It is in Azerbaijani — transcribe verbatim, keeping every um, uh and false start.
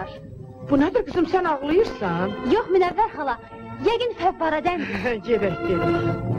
var. Bu nədir qızım, sən ağlayırsan? Yox, Münəvvər xala, yəqin fəvvarədəndir. Gedək, gedək.